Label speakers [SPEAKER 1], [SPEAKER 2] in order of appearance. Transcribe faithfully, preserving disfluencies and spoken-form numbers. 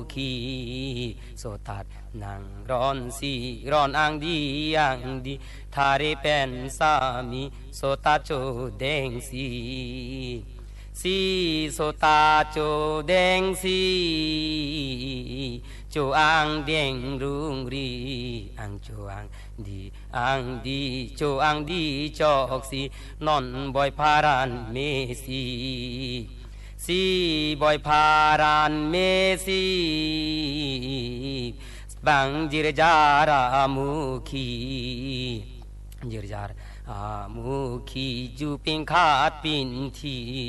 [SPEAKER 1] คีโสตัดนางร้อนสีร้อนอังดีอังดีทาเรเป็นสามีโสตาโจเดงสีสีโสตาโจเดงสีโจอังเดงรุงรีอังโจอังดีอังดีโจอังดีจอกสีนอนบอยพารันเมสีสีบอยพารานเมสีบังจิรจารามุขีจิรจารามุขีจูปิงขาดปินที